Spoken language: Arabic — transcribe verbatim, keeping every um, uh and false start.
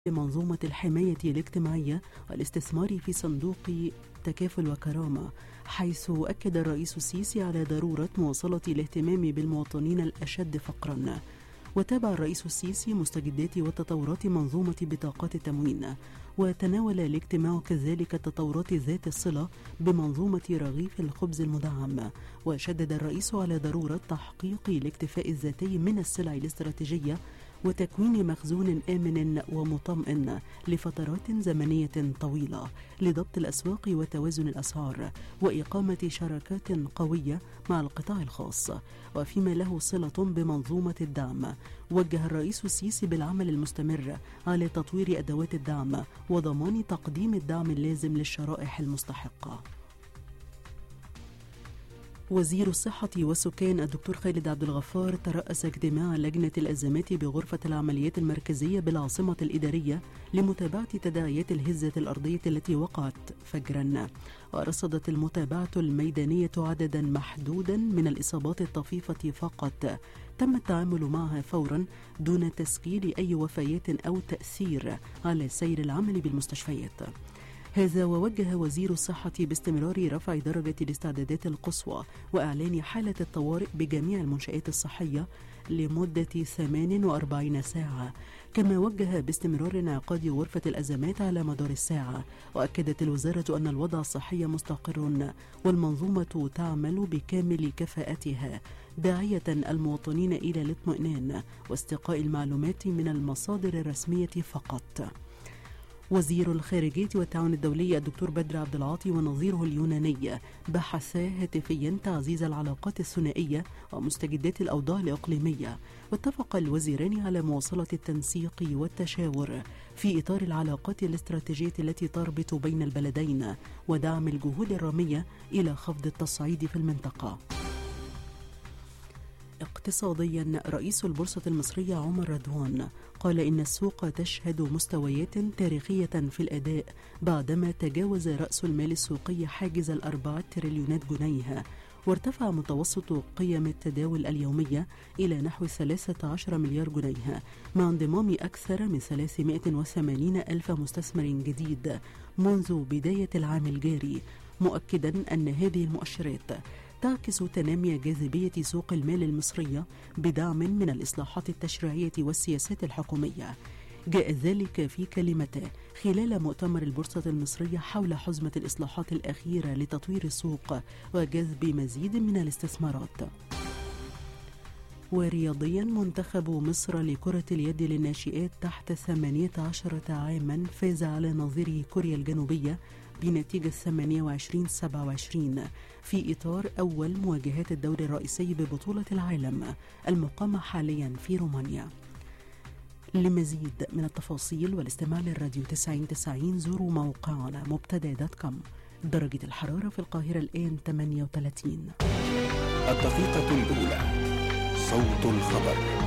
منظومة الحماية الاجتماعية والاستثمار في صندوق تكافل وكرامة، حيث أكد الرئيس السيسي على ضرورة مواصلة الاهتمام بالمواطنين الأشد فقرا. وتابع الرئيس السيسي مستجدات وتطورات منظومة بطاقات التموين، وتناول الاجتماع كذلك التطورات ذات الصلة بمنظومة رغيف الخبز المدعم. وشدد الرئيس على ضرورة تحقيق الاكتفاء الذاتي من السلع الاستراتيجية وتكوين مخزون آمن ومطمئن لفترات زمنية طويلة لضبط الأسواق وتوازن الأسعار وإقامة شراكات قوية مع القطاع الخاص. وفيما له صلة بمنظومة الدعم، وجه الرئيس السيسي بالعمل المستمر على تطوير أدوات الدعم وضمان تقديم الدعم اللازم للشرائح المستحقة. وزير الصحة والسكان الدكتور خالد عبد الغفار ترأس اجتماع لجنة الأزمات بغرفة العمليات المركزية بالعاصمة الإدارية لمتابعة تداعيات الهزة الأرضية التي وقعت فجرا. ورصدت المتابعة الميدانية عددا محدودا من الإصابات الطفيفة فقط تم التعامل معها فورا دون تسجيل أي وفيات أو تأثير على سير العمل بالمستشفيات. هذا ووجه وزير الصحة باستمرار رفع درجة الاستعدادات القصوى وإعلان حالة الطوارئ بجميع المنشآت الصحية لمدة ثمانية وأربعين ساعة، كما وجه باستمرار انعقاد غرفة الأزمات على مدار الساعة. وأكدت الوزارة أن الوضع الصحي مستقر والمنظومة تعمل بكامل كفاءتها، داعية المواطنين إلى الاطمئنان واستقاء المعلومات من المصادر الرسمية فقط. وزير الخارجية والتعاون الدولي الدكتور بدر عبد العاطي ونظيره اليوناني بحثا هاتفيا تعزيز العلاقات الثنائية ومستجدات الأوضاع الإقليمية. واتفق الوزيران على مواصلة التنسيق والتشاور في إطار العلاقات الاستراتيجية التي تربط بين البلدين ودعم الجهود الرامية إلى خفض التصعيد في المنطقة. اقتصاديا، رئيس البورصة المصرية عمر رضوان قال إن السوق تشهد مستويات تاريخية في الأداء بعدما تجاوز رأس المال السوقي حاجز الأربعة تريليونات جنيه، وارتفع متوسط قيم التداول اليومية إلى نحو ثلاثة عشر مليار جنيه مع انضمام أكثر من ثلاثمائة وثمانين ألف مستثمر جديد منذ بداية العام الجاري، مؤكدا أن هذه المؤشرات تعكس تنامي جاذبية سوق المال المصرية بدعم من الإصلاحات التشريعية والسياسات الحكومية. جاء ذلك في كلمته خلال مؤتمر البورصة المصرية حول حزمة الإصلاحات الأخيرة لتطوير السوق وجذب مزيد من الاستثمارات. ورياضيا، منتخب مصر لكرة اليد للناشئات تحت ثمانية عشر عاما فاز على نظيره كوريا الجنوبية بنتيجة ثمانية وعشرين سبعة وعشرين في إطار أول مواجهات الدوري الرئيسي ببطولة العالم المقامة حاليا في رومانيا. لمزيد من التفاصيل والاستماع للراديو تسعين تسعين زوروا موقعنا مبتدا دوت كوم. درجة الحرارة في القاهرة الآن ثمانية وثلاثين. الدقيقة الأولى، صوت الخبر.